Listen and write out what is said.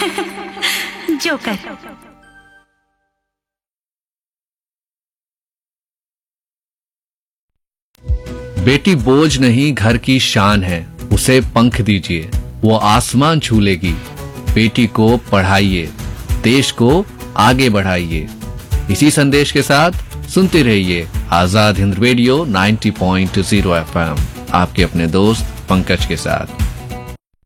Joker. बेटी बोझ नहीं घर की शान है, उसे पंख दीजिए वो आसमान छू लेगी। बेटी को पढ़ाइए, देश को आगे बढ़ाइए। इसी संदेश के साथ सुनते रहिए आजाद हिंद रेडियो 90.0 FM, आपके अपने दोस्त पंकज के साथ।